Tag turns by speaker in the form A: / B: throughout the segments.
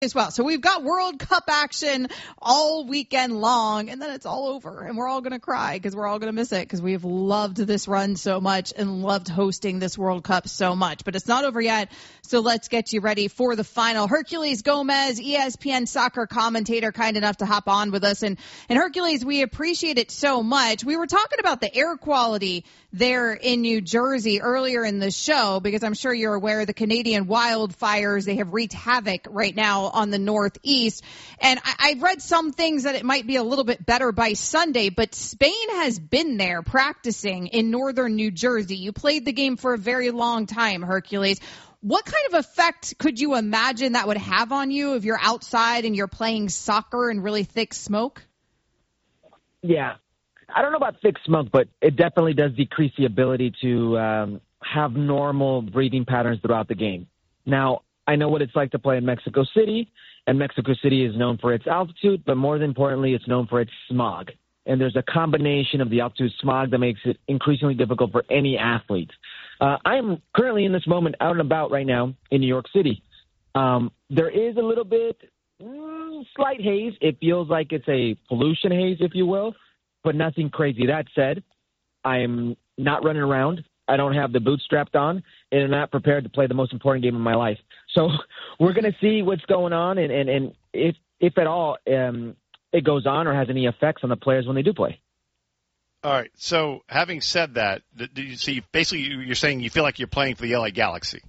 A: as well. So we've got World Cup action all weekend long, and then it's all over, and we're all going to cry because we're all going to miss it because we've loved this run so much and loved hosting this World Cup so much. But it's not over yet, so let's get you ready for the final. Herculez Gomez, ESPN soccer commentator, kind enough to hop on with us. And Herculez, we appreciate it so much. We were talking about the air quality there in New Jersey earlier in the show because I'm sure you're aware the Canadian wildfires, they have wreaked havoc right now on the Northeast. And I've read some things that it might be a little bit better by Sunday, but Spain has been there practicing in northern New Jersey. You played the game for a very long time, Herculez. What kind of effect could you imagine that would have on you if you're outside and you're playing soccer in really thick smoke?
B: Yeah. I don't know about thick smoke, but it definitely does decrease the ability to have normal breathing patterns throughout the game. Now, I know what it's like to play in Mexico City, and Mexico City is known for its altitude, but more importantly, it's known for its smog. And there's a combination of the altitude smog that makes it increasingly difficult for any athlete. I am currently in this moment out and about right now in New York City. There is a little bit slight haze. It feels like it's a pollution haze, if you will, but nothing crazy. That said, I'm not running around. I don't have the boots strapped on, and I'm not prepared to play the most important game of my life. So we're going to see what's going on, and if at all it goes on or has any effects on the players when they do play.
C: All right. So having said that, basically you're saying you feel like you're playing for the LA Galaxy.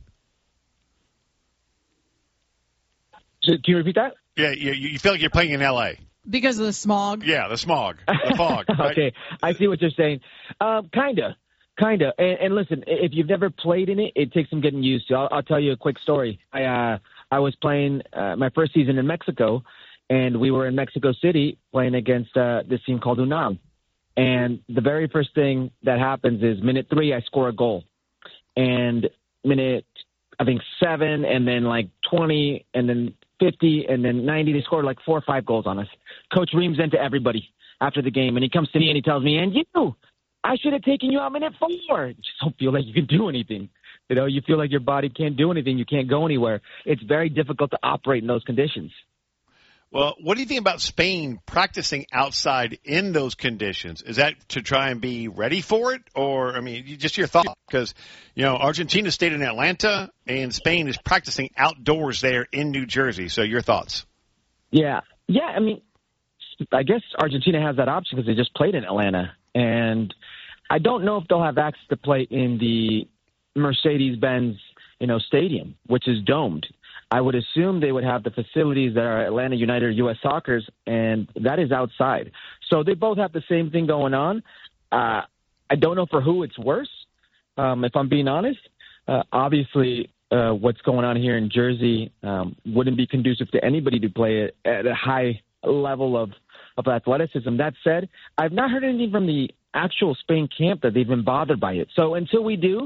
B: So, can you repeat that?
C: Yeah, you feel like you're playing in LA.
A: Because of the smog?
C: Yeah, the smog. The fog. Right?
B: Okay, I see what you're saying. Kinda. And listen, if you've never played in it, it takes some getting used to. I'll tell you a quick story. I was playing my first season in Mexico, and we were in Mexico City playing against this team called UNAM. And the very first thing that happens is minute 3, I score a goal. And minute, I think, 7, and then like 20, and then 50, and then 90, they scored like 4 or 5 goals on us. Coach reams into everybody after the game, and he comes to me and he tells me, and you, I should have taken you out minute 4. You just don't feel like you can do anything. You know, you feel like your body can't do anything. You can't go anywhere. It's very difficult to operate in those conditions.
C: Well, what do you think about Spain practicing outside in those conditions? Is that to try and be ready for it? Or, I mean, just your thought. Because, Argentina stayed in Atlanta, and Spain is practicing outdoors there in New Jersey. So your thoughts? Yeah,
B: I mean, I guess Argentina has that option because they just played in Atlanta. And I don't know if they'll have access to play in the Mercedes-Benz, stadium, which is domed. I would assume they would have the facilities that are Atlanta United or U.S. Soccer's, and that is outside. So they both have the same thing going on. I don't know for who it's worse, if I'm being honest. Obviously, what's going on here in Jersey wouldn't be conducive to anybody to play at a high level of athleticism. That said, I've not heard anything from the actual Spain camp that they've been bothered by it. So until we do,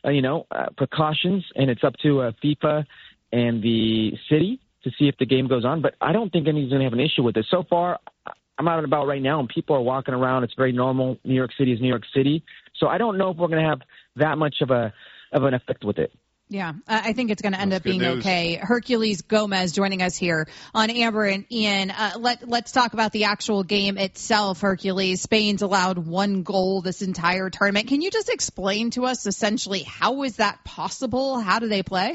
B: precautions, and it's up to FIFA and the city to see if the game goes on. But I don't think anybody's going to have an issue with it. So far, I'm out and about right now, and people are walking around. It's very normal. New York City is New York City. So I don't know if we're going to have that much of an effect with it.
A: Yeah, I think it's going to end up being
C: news.
A: okay. Herculez Gomez joining us here on Amber and Ian. Let's talk about the actual game itself, Herculez. Spain's allowed 1 goal this entire tournament. Can you just explain to us essentially how is that possible? How do they play?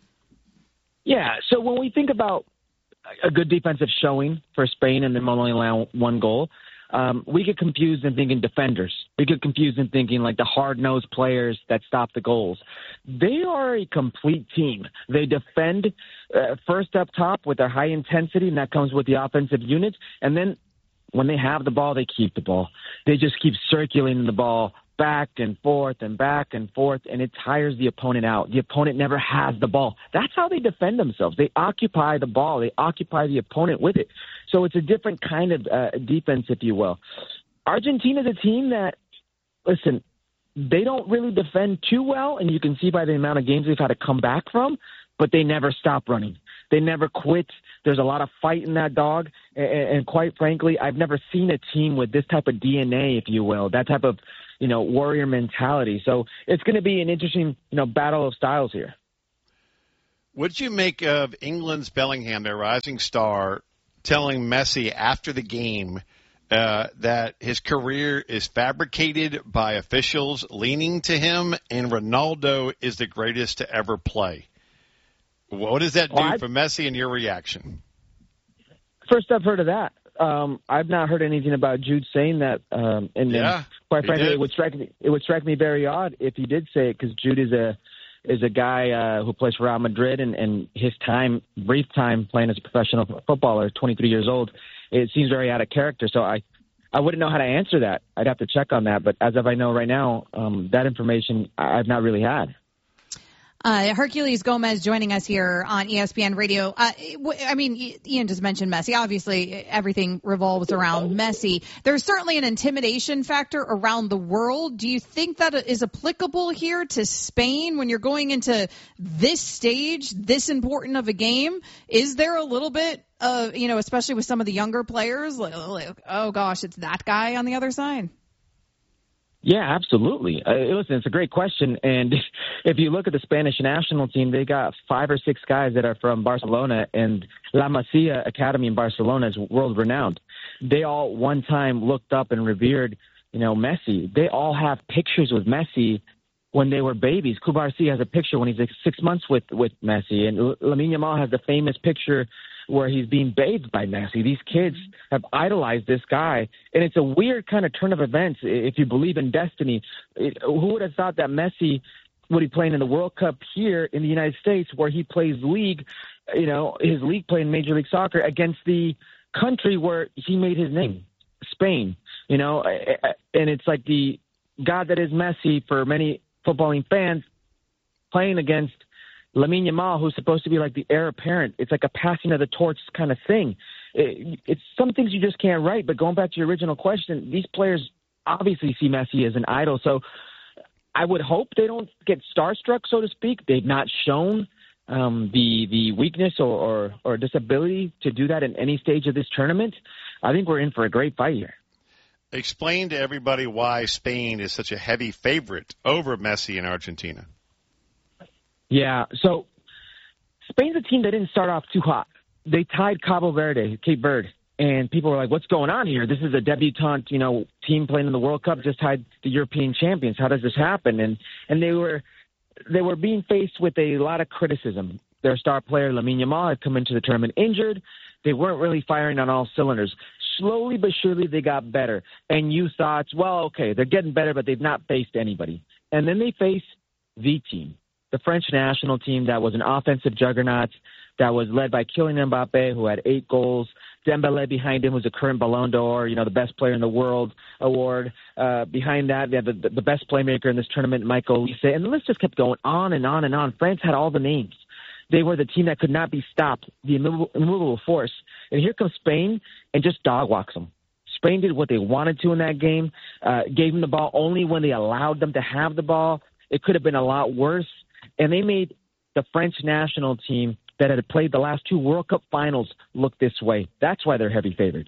B: Yeah, so when we think about a good defensive showing for Spain and them only allowing 1 goal, we get confused in thinking defenders. We get confused in thinking like the hard-nosed players that stop the goals. They are a complete team. They defend first up top with their high intensity, and that comes with the offensive units. And then when they have the ball, they keep the ball. They just keep circulating the ball back and forth, and it tires the opponent out. The opponent never has the ball. That's how they defend themselves. They occupy the ball. They occupy the opponent with it. So it's a different kind of defense, if you will. Argentina's a team that, listen, they don't really defend too well, and you can see by the amount of games they've had to come back from, but they never stop running. They never quit. There's a lot of fight in that dog, and quite frankly, I've never seen a team with this type of DNA, if you will, that type of warrior mentality. So it's going to be an interesting, battle of styles here.
C: What did you make of England's Bellingham, their rising star, telling Messi after the game that his career is fabricated by officials leaning to him and Ronaldo is the greatest to ever play? What does that do for Messi and your reaction?
B: First I've heard of that. I've not heard anything about Jude saying that. Quite frankly, it would strike me very odd if he did say it, because Jude is a guy who plays for Real Madrid, and his brief time playing as a professional footballer, 23 years old, it seems very out of character. So I wouldn't know how to answer that. I'd have to check on that. But as of I know right now, that information I've not really had.
A: Herculez Gomez joining us here on ESPN Radio. I mean, Ian just mentioned Messi. Obviously, everything revolves around Messi. There's certainly an intimidation factor around the world. Do you think that is applicable here to Spain when you're going into this stage, this important of a game? Is there a little bit of, especially with some of the younger players, like, oh gosh, it's that guy on the other side?
B: Yeah, absolutely. Listen, it's a great question. And if you look at the Spanish national team, they got 5 or 6 guys that are from Barcelona, and La Masia Academy in Barcelona is world renowned. They all one time looked up and revered, Messi. They all have pictures with Messi when they were babies. Cubarsí has a picture when he's like 6 months with Messi. And Lamine Yamal has the famous picture where he's being bathed by Messi. These kids have idolized this guy. And it's a weird kind of turn of events if you believe in destiny. Who would have thought that Messi would be playing in the World Cup here in the United States, where he plays league, his league play in Major League Soccer against the country where he made his name, Spain, and it's like the God that is Messi for many footballing fans playing against Lamine Yamal, who's supposed to be like the heir apparent. It's like a passing of the torch kind of thing. It's some things you just can't write. But going back to your original question, these players obviously see Messi as an idol. So I would hope they don't get starstruck, so to speak. They've not shown the weakness or disability to do that in any stage of this tournament. I think we're in for a great fight here.
C: Explain to everybody why Spain is such a heavy favorite over Messi and Argentina.
B: Yeah, so Spain's a team that didn't start off too hot. They tied Cape Verde, and people were like, what's going on here? This is a debutante, team playing in the World Cup, just tied the European champions. How does this happen? And they were being faced with a lot of criticism. Their star player, Lamine Yamal, had come into the tournament injured. They weren't really firing on all cylinders. Slowly but surely, they got better. And you thought, well, okay, they're getting better, but they've not faced anybody. And then they face the team, the French national team that was an offensive juggernaut, that was led by Kylian Mbappe, who had 8 goals. Dembélé behind him was a current Ballon d'Or, the best player in the world award. Behind that, they had the best playmaker in this tournament, Michael Olise. And the list just kept going on and on and on. France had all the names. They were the team that could not be stopped, the immovable force. And here comes Spain and just dog walks them. Spain did what they wanted to in that game, gave them the ball only when they allowed them to have the ball. It could have been a lot worse. And they made the French national team that had played the last 2 World Cup finals look this way. That's why they're heavy favorites.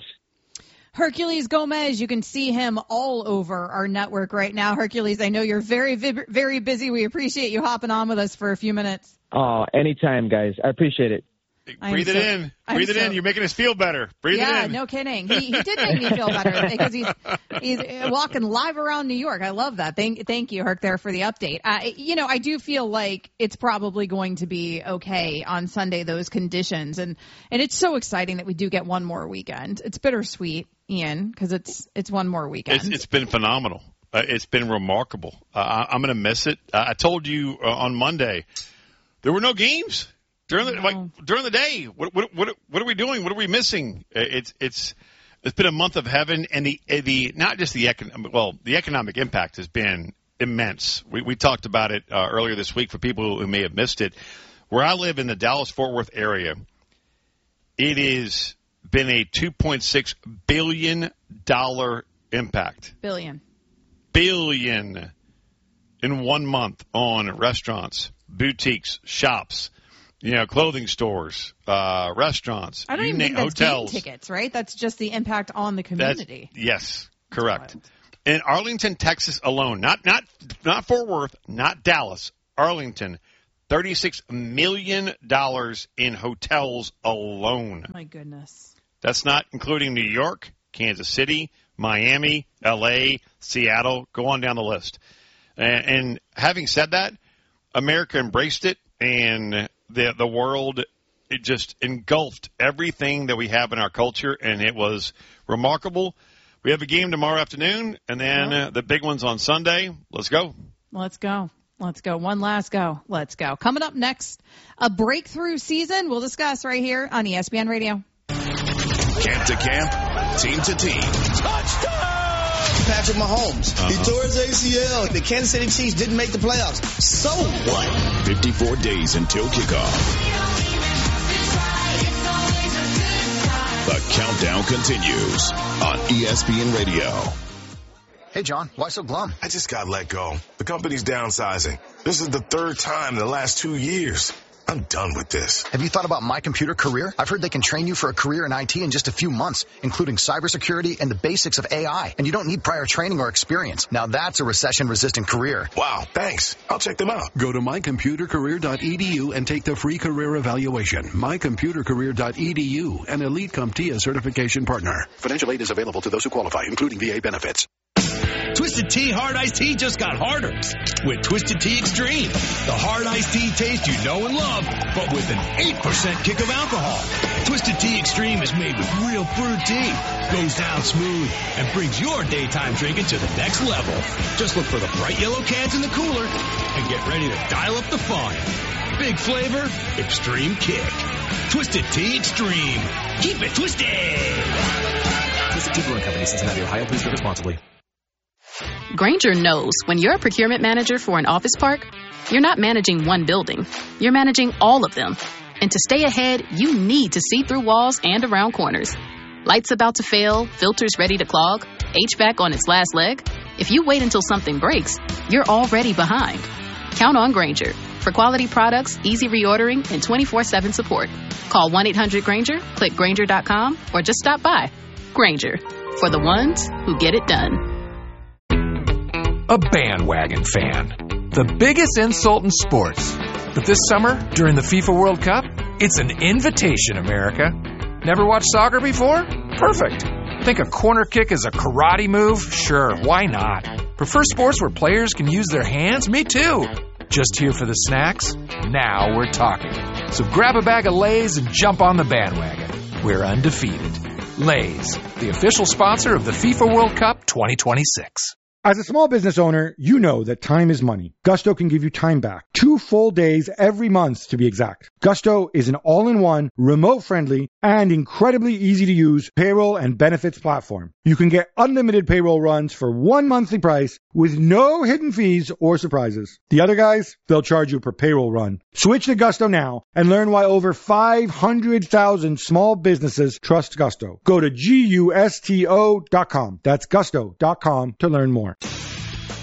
A: Herculez Gomez, you can see him all over our network right now. Herculez, I know you're very, very busy. We appreciate you hopping on with us for a few minutes.
B: Oh, anytime, guys. I appreciate it.
C: Breathe it in. Breathe it in. You're making us feel better. Breathe it in.
A: Yeah, no kidding. He did make me feel better because he's walking live around New York. I love that. Thank you, Herc, there for the update. I do feel like it's probably going to be okay on Sunday, those conditions. And it's so exciting that we do get one more weekend. It's bittersweet, Ian, because it's one more weekend.
C: It's been phenomenal. It's been remarkable. I'm going to miss it. I told you on Monday there were no games. During the day, what are we doing? What are we missing? It's been a month of heaven, and the not just the economic impact has been immense. We talked about it earlier this week for people who may have missed it. Where I live in the Dallas-Fort Worth area, it has been a $2.6 billion impact. Billion in 1 month on restaurants, boutiques, shops. Clothing stores, restaurants,
A: I don't even think that's
C: hotels.
A: Game tickets, right? That's just the impact on the community.
C: Yes, correct. In Arlington, Texas alone, not Fort Worth, not Dallas, Arlington, $36 million in hotels alone.
A: My goodness.
C: That's not including New York, Kansas City, Miami, L.A., Seattle. Go on down the list. And having said that, America embraced it, and the world, it just engulfed everything that we have in our culture, and it was remarkable. We have a game tomorrow afternoon, and then the big one's on Sunday. Let's go.
A: Let's go. Let's go. One last go. Let's go. Coming up next, a breakthrough season we'll discuss right here on ESPN Radio.
D: Camp to camp, team to team.
E: Touchdown! Patrick Mahomes. He tore his ACL. The Kansas City Chiefs didn't make the playoffs. So what?
D: 54 days until kickoff. The countdown continues on ESPN Radio.
F: Hey, John, why so glum?
G: I just got let go. The company's downsizing. This is the third time in the last 2 years. I'm done with this.
F: Have you thought about My Computer Career? I've heard they can train you for a career in IT in just a few months, including cybersecurity and the basics of AI. And you don't need prior training or experience. Now that's a recession-resistant career.
G: Wow, thanks. I'll check them out.
H: Go to mycomputercareer.edu and take the free career evaluation. mycomputercareer.edu, an Elite CompTIA certification partner. Financial aid is available to those who qualify, including VA benefits.
I: Twisted Tea Hard Iced Tea just got harder with Twisted Tea Extreme. The hard iced tea taste you know and love, but with an 8% kick of alcohol. Twisted Tea Extreme is made with real brewed tea, goes down smooth, and brings your daytime drinking to the next level. Just look for the bright yellow cans in the cooler and get ready to dial up the fun. Big flavor, extreme kick. Twisted Tea Extreme. Keep it twisted.
J: Twisted Tea Brewing Company, Cincinnati, Ohio. Please drink responsibly.
K: Grainger knows when you're a procurement manager for an office park, you're not managing one building. You're managing all of them. And to stay ahead, you need to see through walls and around corners. Lights about to fail, filters ready to clog, HVAC on its last leg. If you wait until something breaks, you're already behind. Count on Grainger for quality products, easy reordering, and 24/7 support. Call 1-800-GRAINGER, click Grainger.com, or just stop by. Grainger, for the ones who get it done.
L: A bandwagon fan. The biggest insult in sports. But this summer, during the FIFA World Cup, it's an invitation, America. Never watched soccer before? Perfect. Think a corner kick is a karate move? Sure, why not? Prefer sports where players can use their hands? Me too. Just here for the snacks? Now we're talking. So grab a bag of Lay's and jump on the bandwagon. We're undefeated. Lay's, the official sponsor of the FIFA World Cup 2026.
M: As a small business owner, you know that time is money. Gusto can give you time back. 2 full days every month, to be exact. Gusto is an all-in-one, remote-friendly, and incredibly easy-to-use payroll and benefits platform. You can get unlimited payroll runs for one monthly price with no hidden fees or surprises. The other guys, they'll charge you per payroll run. Switch to Gusto now and learn why over 500,000 small businesses trust Gusto. Go to GUSTO.com. That's Gusto.com to learn more.